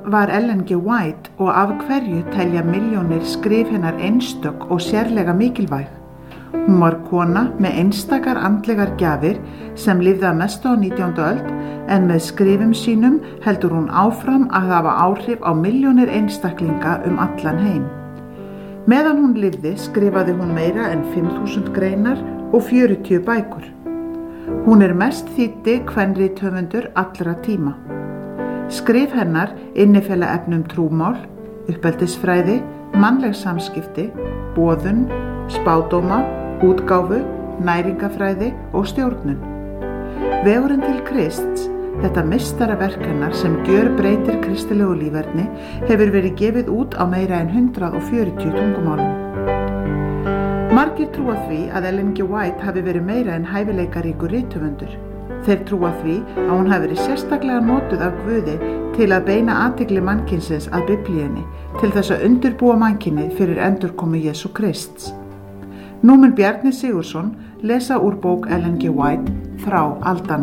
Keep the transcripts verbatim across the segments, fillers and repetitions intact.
var Ellen G. White og af hverju telja milljónir skrif hennar einstök og sérlega mikilvæg? Hún var kona með einstakar andlegar gjafir sem lifði að mestu á nítjándu öld en með skrifum sínum heldur hún áfram að hafa áhrif á milljónir einstaklinga um allan heim. Meðan hún lifði skrifaði hún meira en fimm þúsund greinar og fjörutíu bækur. Hún er mest þýddi kvenrithöfundur allra tíma. Skrif hennar innifela efnum trúmál, uppeldisfræði, mannleg samskipti, boðun, spádóma, útgáfu, næringafræði og stjórnun. Vegurinn til Krists, þetta meistaraverk hennar sem gjörbreytir kristilegu líferni, hefur verið gefið út á meira en hundrað og fjörutíu tungumálum. Margir trúa því að Ellen G. White hafi verið meira en hæfileikaríkur rithöfundur. Þeir trúa því að hún hafi verið sérstaklega notuð af Guði til að beina athygli mannkynsins að Biblíunni til þess að undirbúa mannkynið fyrir endurkomu Jesú Krists. Nú mun Bjarni Sigurðsson lesa úr bók Ellen G. White Þrá aldanna.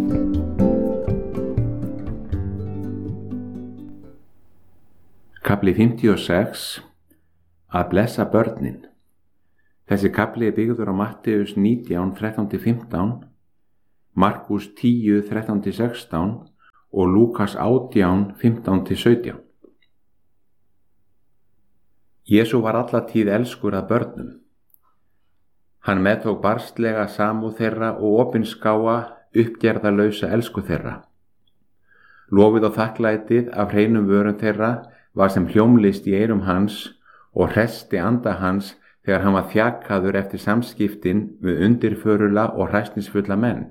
Kafli fimmtíu og sex. Að blessa börnin. Þessi kafli er byggður á Matteus nítján, þrettán til fimmtán, Markus tíu, þrettán til sextán og Lúkas átján, fimmtán til sautján. Jesú var alla tíð elskur að börnum. Hann meðtók barstlega samúð þeirra og opinskáa uppgerðarlausa elsku þeirra. Lofið og þakklætið af hreinum vörum þeirra var sem hljómlist í eyrum hans og hressti anda hans þegar hann var þjakaður eftir samskiptin við undirförula og hræsnisfulla menn.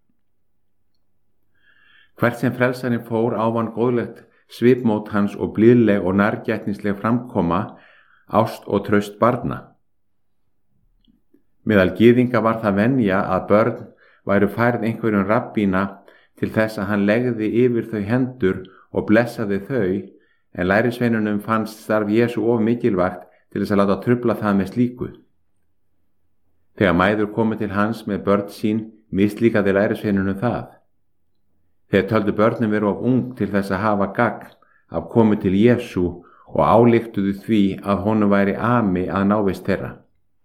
Hvert sem frelsarinn fór ávann góðlegt svipmót hans og blíðleg og nærgætnisleg framkoma, ást og traust barna. Meðal gyðinga var það venja að börn væru færð einhverjum rabbína til þess að hann legði yfir þau hendur og blessaði þau, en lærisveinunum fannst starf Jesú of mikilvægt til þess að láta trufla það með slíku. Þegar mæður komu til hans með börn sín, mislíkaði lærisveinunum það. Þeir töldu börnum veru of ung til þess að hafa gagn af komu til Jesú og ályktuðu því að honum væri ami að návist þeirra.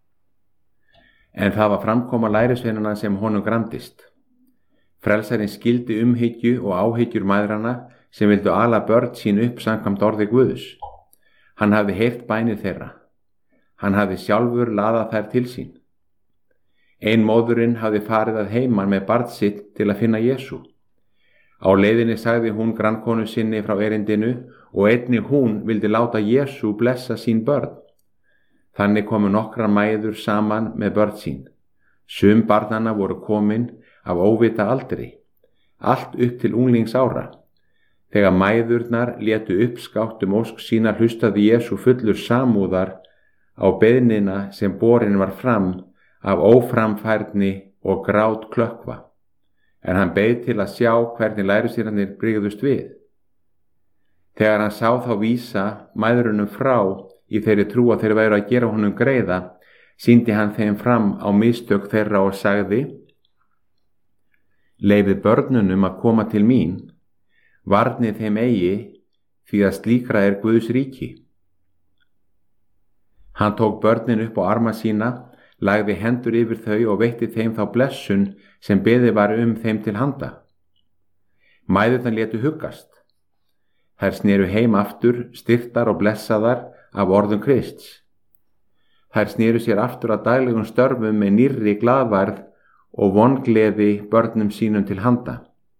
En það var framkoma lærisveinanna sem honum gramdist. Frelsarinn skildi umhyggju og áhyggjur mæðrana sem vildu ala börn sín upp samkvæmt orði Guðs. Hann hafði heyrt bænir þeirra. Hann hafði sjálfur laðað þær til sín. Ein móðurinn hafði farið að heiman með barn sitt til að finna Jesú. Á leiðinni sagði hún grannkonu sinni frá erindinu og einnig hún vildi láta Jesú blessa sín börn. Þannig komu nokkrar mæður saman með börn sín. Sum barnanna voru komin af óvita aldri, allt upp til unglingsára. Þegar mæðurnar létu uppskátt um ósk sína hlustaði Jesú fullur samúðar á beiðnina sem borin var fram af óframfærni og grát klökkva. En hann beið til að sjá hvernig lærisveinarnir brygðust við. Þegar hann sá þá vísa mæðrunum frá í þeirri trú að þeir væru að gera honum greiða, sýndi hann þeim fram á mistök þeirra og sagði: Leyfið börnunum að koma til mín, varnið þeim eigi, því að slíkra er Guðs ríki. Hann tók börnin upp á arma sína, lagði hendur yfir þau og veitti þeim þá blessun sem beðið var um þeim til handa. Mæðurnar létu huggast. Þær sneru heim aftur, styrktar og blessaðar af orðum Krists. Þær sneru sér aftur að daglegum störfum með nýrri glaðværð og vongleði börnum sínum til handa.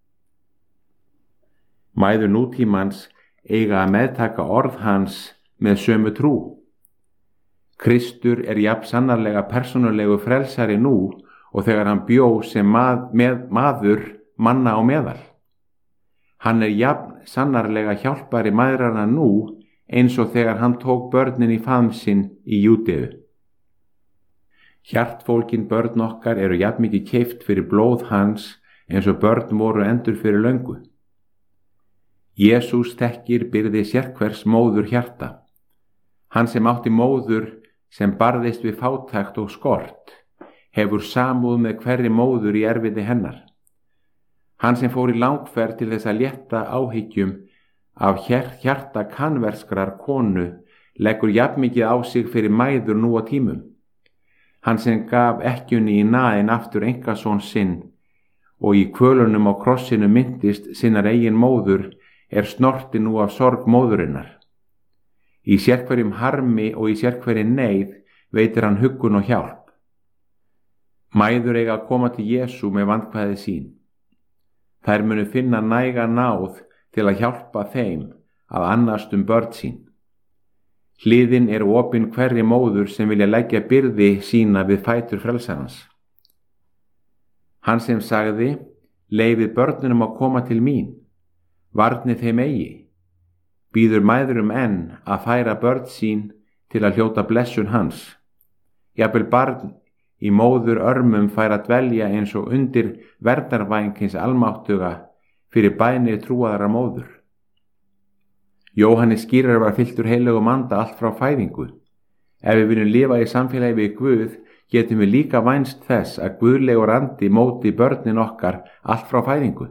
Mæður nútímans eiga að meðtaka orð hans með sömu trú. Kristur er jafn sannarlega persónulegu frelsari nú og þegar hann bjó sem mað, með, maður manna á meðal. Hann er jafn sannarlega hjálpari mæðrana nú eins og þegar hann tók börnin í faðm sinn í Júdeu. Hjartfólkin börn okkar eru jafn mikið keypt fyrir blóð hans eins og börn voru endur fyrir löngu. Jesús þekkir byrði sérhvers móður hjarta. Hann sem átti móður sem barðist við fátækt og skort, hefur samúð með hverri móður í erfiði hennar. Hann sem fór í langferð til þess að létta áhyggjum af hjarta kanverskrar konu leggur jafnmikið á sig fyrir mæður nú á tímum. Hann sem gaf ekkjunni í naðin aftur einkason sinn og í kvölunum á krossinu myndist sinnar eigin móður er snorti nú af sorg móðurinnar. Í sérhverjum harmi og í sérhverjum neyð veitir hann huggun og hjálp. Mæður eiga að koma til Jesú með vandkvæði sín. Þær munu finna næga náð til að hjálpa þeim að annast um börn sín. Hliðin er opin hverri móður sem vilja leggja byrði sína við fætur frelsarans. Hann sem sagði, leyfið börnunum að koma til mín, varnið þeim eigi, býður mæðurum enn að færa börn sín til að hljóta blessun hans. Jafnvel barn í móður örmum fær að dvelja eins og undir verndarvæng hins almáttuga fyrir bænir trúaðara móður. Jóhannes skýrar var fylltur heilögum anda allt frá fæðingu. Ef við viljum lifa í samfélagi við Guð, getum við líka vænst þess að guðlegur andi móti börnin okkar allt frá fæðingu.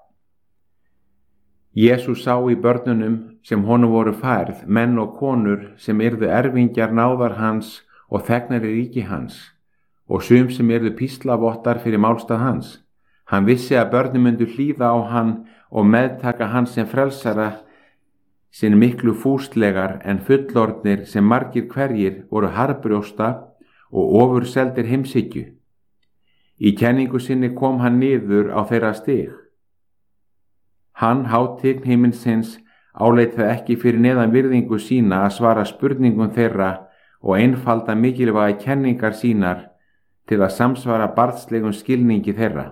Jesús sá í börnunum sem honum voru færð menn og konur sem yrðu erfingjar náðar hans og þegnar í ríki hans, og sum sem yrðu píslavottar fyrir málstað hans. Hann vissi að börnin myndu hlýða á hann og meðtaka hann sem frelsara sinn miklu fúslegar en fullorðnir sem margir hverjir voru harðbrjósta og ofurseldir heimshyggju. Í kenningu sinni kom hann niður á þeirra stig. Hann, hátign himinsins, áleit það ekki fyrir neðan virðingu sína að svara spurningum þeirra og einfalda mikilvæga kenningar sínar til að samsvara barnslegum skilningi þeirra.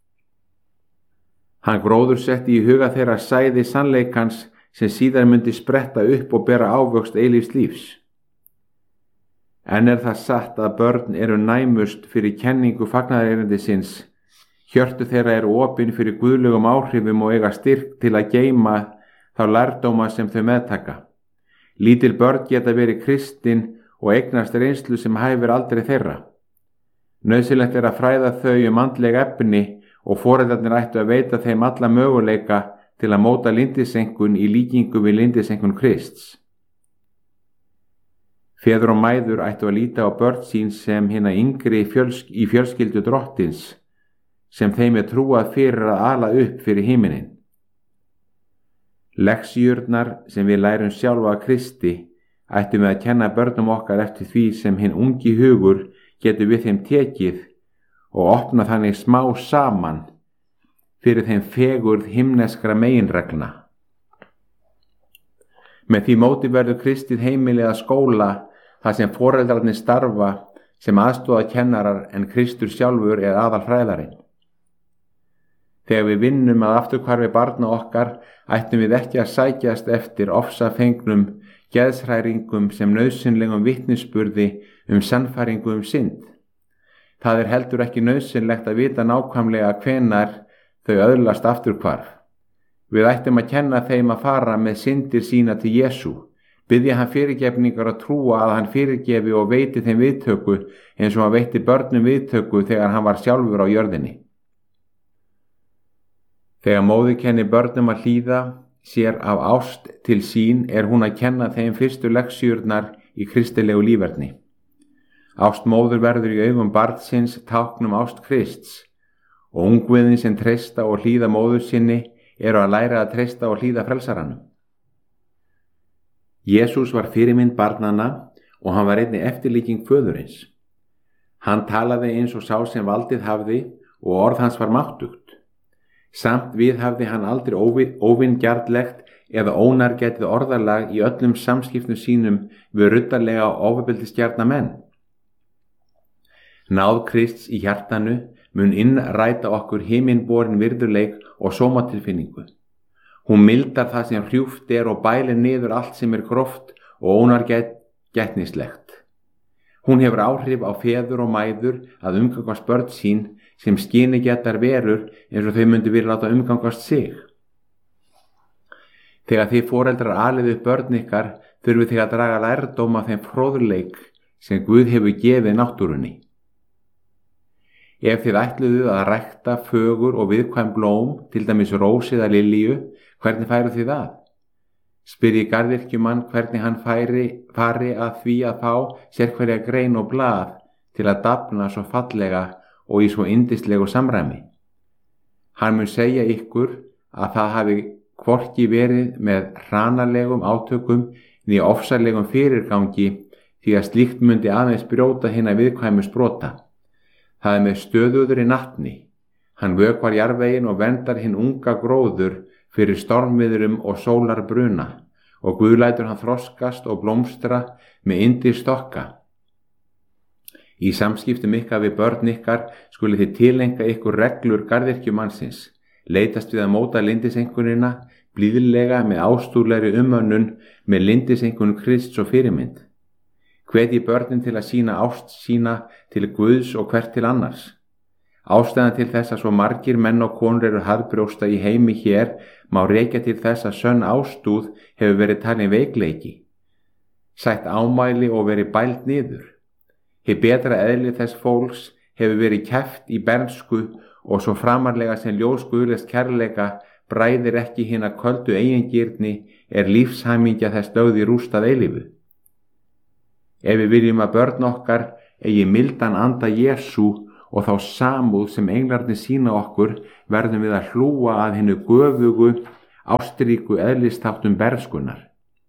Hann gróðursetti í huga þeirra sæði sannleikans sem síðar myndi spretta upp og bera ávöxt eilífs lífs. En er það satt að börn eru næmust fyrir kenningu fagnaðarerindisins, hjörtu þeirra eru opin fyrir guðlegum áhrifum og eiga styrk til að geyma þá lærdóma sem þau meðtaka. Lítil börn geta verið kristin og eignast reynslu sem hæfir aldrei þeirra. Nauðsynlegt er að fræða þau um andleg efni og foreldrarnir ættu að veita þeim alla möguleika til að móta lindisenkun í líkingu við lindisenkun Krists. Feður og mæður ættu að líta á börn sín sem hina yngri fjölsk, í fjölskyldu drottins, sem þeim er trúað fyrir að ala upp fyrir himinin. Leksjurnar sem við lærum sjálfa að Kristi ættum við að kenna börnum okkar eftir því sem hinn ungi hugur getur við þeim tekið og opna þannig smá saman fyrir þeim fegurð himneskra meginregna. Með því móti verður kristið heimili að skóla þar sem foreldrarnir starfa sem aðstoðarkennarar en Kristur sjálfur er aðalfræðarinn. Þegar við vinnum að afturhvarfi barna okkar ættum við ekki að sækjast eftir ofsafengnum geðshræringum sem nauðsynlegum vitnisburði um sannfæringu um synd. Það er heldur ekki nauðsynlegt að vita nákvæmlega hvenar þau öðlast afturhvarf. Við ættum að kenna þeim að fara með syndir sína til Jesú, biðja hann fyrirgefningar að trúa að hann fyrirgefi og veiti þeim viðtöku eins og hann veitti börnum viðtöku þegar hann var sjálfur á jörðinni. Þegar móðir kenni börnum að hlýða sér af ást til sín er hún að kenna þeim fyrstu leksjurnar í kristilegu líferni. Ást móður verður í augum barnsins táknum ást Krists og ungviðin sem treysta og hlýða móður sinni eru að læra að treysta og hlýða frelsaranum. Jesús var fyrirmynd barnanna og hann var einnig eftirlíking föðurins. Hann talaði eins og sá sem valdið hafði og orð hans var máttugt. Samt viðhafði hann aldrei óvingjarnlegt eða ónargætið orðalag í öllum samskiptum sínum við ruddarlega og ofbeldisgjarna menn. Náð Krists í hjartanu mun innræta okkur himinborin virðuleik og sómatilfinningu. Hún mildar það sem hrjúft er og bælir niður allt sem er gróft og ónargætnislegt. Hún hefur áhrif á feður og mæður að umgangast börn sín sem skynigætar verur eins og þau myndu vilja láta umgangast sig. Þegar þið foreldrar alið upp börn ykkar þurfið þið að draga lærdóm af þeim fróðleik sem Guð hefur gefið náttúrunni. Ef þið ætluðu að rækta fögur og viðkvæm blóm, til dæmis rós eða lilju, hvernig færu þið það? Spyrji garðyrkjumann hvernig hann færi, fari að því að fá sérhverja grein og blað til að dafna svo fallega og í svo yndislegu samræmi. Hann mun segja ykkur að það hafi hvorki verið með hranalegum átökum né ofsalegum fyrirgangi, því að slíkt mundi aðeins brjóta hina viðkvæmu sprota. Það er með stöðuðri natni. Hann vökvar jarðveginn og verndar hinn unga gróður fyrir stormviðrum og sólar bruna, og Guð lætur hann þroskast og blómstra með yndir stokka. Í samskiptum ykkar við börn ykkar skuli þið tilenga ykkur reglur garðyrkjumannsins, leitast við að móta lindisenkunina blíðlega með ástúrlegri umönnun með lindisenkun Krists og fyrirmynd. Hvetji börnin til að sýna ást sína til Guðs og hvert til annars. Ástæðan til þess að svo margir menn og konur eru harðbrjósta í heimi hér má rekja til þess að sönn ástúð hefur verið talin veikleiki, sætt ámæli og verið bælt niður. Hið betra eðli þess fólks hefur verið kæft í bernsku og svo framarlega sem ljós guðlegs kærleika bræðir ekki hina köldu eigingirni er lífshamingja þess lögð í rústað eilífu. Ef við viljum að börn okkar eigi mildan anda Jesú og þá samúð sem englarnir sína okkur, verðum við að hlúa að hinu göfugu, ástríku eðlistáttum bernskunnar.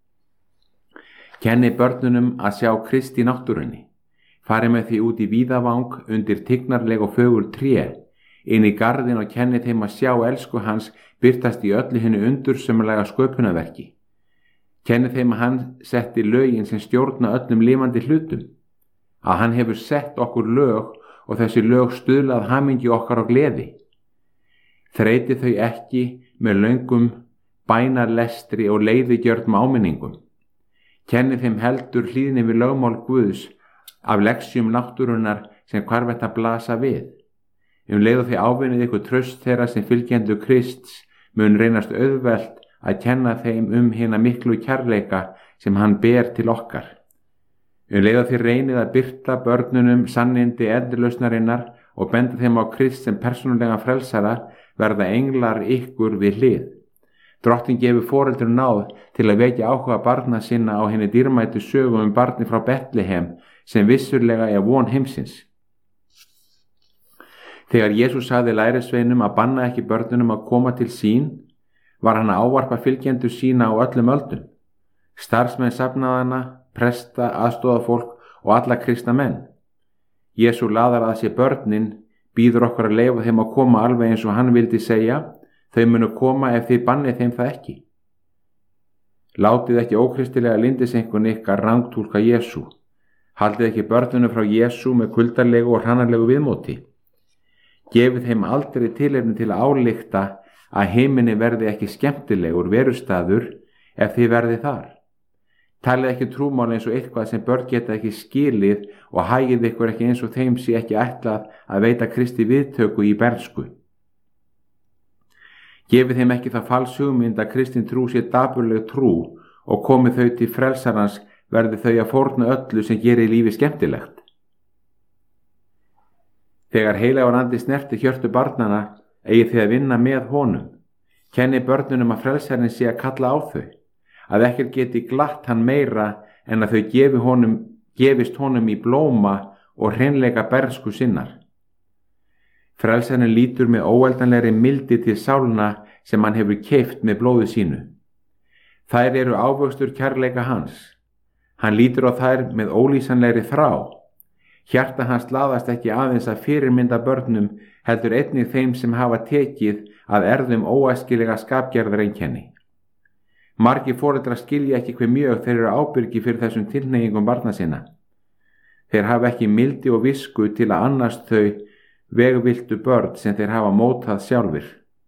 Kenni börnunum að sjá Krist í náttúrunni. Fari með því út í víðavang undir tignarleg og fögur tré, inn í garðin og kenni þeim að sjá elsku hans birtast í öllu hinu undursömmulega sköpunarverki. Kenni þeim að hann setti lögin sem stjórna öllum lifandi hlutum, að hann hefur sett okkur lög og þessi lög stuðlað hamingju okkar og gleði. Þreyti þau ekki með löngum bænarlestri og leiðigjörnum áminningum. Kenni þeim heldur hlýðni við lögmál Guðs af leksjum náttúrunnar sem hvarvett að blasa við. Um leið og þið ávinnið ykkur traust þeirra sem fylgjendur Krists mun reynast auðvelt að kenna þeim um hina miklu kærleika sem hann ber til okkar. Um leið og þið reynið að birta börnunum sannindi endurlausnarinnar og benda þeim á Krist sem persónulega frelsara, verða englar ykkur við hlið. Drottinn gefur foreldrum náð til að vekja áhuga barna sinna á henni dýrmætu sögu um barni frá Betlehem sem vissurlega er von heimsins. Þegar Jesús sagði lærisveinum að banna ekki börnunum að koma til sín, var hann að ávarpa fylgjendur sína á öllum öldum, starfsmenn safnaðana, presta, aðstofafólk og alla kristna menn. Jesú laðar að sér börnin, býður okkur að leyfa þeim að koma alveg eins og hann vildi segja, þau munu koma ef þið bannið þeim það ekki. Látið ekki ókristilega lindisenkun ykkar rangtúlka Jesú. Haldið ekki börnunum frá Jesú með kuldarlegu og hrannarlegu viðmóti. Gefið þeim aldrei tilefni til að álykta að heiminni verði ekki skemmtilegur verustaður ef þið verði þar. Talið ekki trúmál eins og eitthvað sem börn geta ekki skilið og hægið ykkur ekki eins og þeim sé ekki ætlað að veita Kristi viðtöku í bernsku. Gefið þeim ekki það falshugmynd að kristin trú sé dapurleg trú og komið þau til frelsarans verði þau að fórna öllu sem gerir lífi skemmtilegt. Þegar heilagur andi snerti hjörtu barnana, eigið þið að vinna með honum. Kenni börnunum að frelsarinn sé að kalla á þau, að ekkert geti glatt hann meira en að þau gefi honum, gefist honum í blóma og hreinleika bernsku sinnar. Frelsarinn lítur með óeldanlegri mildi til sálna sem hann hefur keypt með blóði sínu. Þær eru ávöxtur kærleika hans. Hann lítur á þær með ólýsanlegri þrá. Hjarta hans laðast ekki aðeins að fyrirmynda börnum, heldur einnig þeim sem hafa tekið að erðum óæskilega skapgerðareinkenni. Margir foreldrar skilja ekki hve mjög þeir eru ábyrgi fyrir þessum tilhneigingum barna sinna. Þeir hafa ekki mildi og visku til að annast þau vegviltu börn sem þeir hafa mótað sjálfir.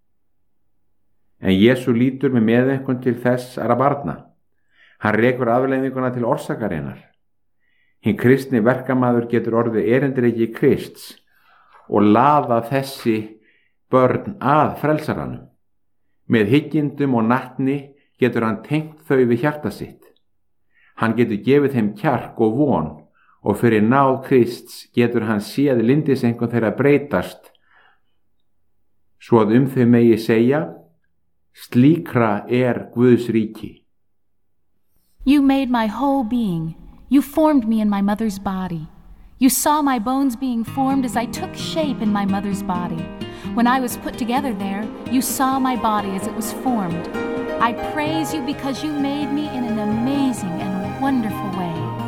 En Jesú lítur með meðaumkun til þessara barna. Hann rekur afleiðinguna til orsakarinnar. Hinn kristni verkamaður getur orðið erindreki Krists og laða þessi börn að frelsaranum. Með hyggindum og natni getur hann tengt þau við hjarta sitt. Hann getur gefið þeim kjark og von og fyrir náð Krists getur hann séð lindisengun þeirra breytast svo að um þau megi segja: slíkra er Guðs ríki. You made my whole being. You formed me in my mother's body. You saw my bones being formed as I took shape in my mother's body. When I was put together there, you saw my body as it was formed. I praise you because you made me in an amazing and wonderful way.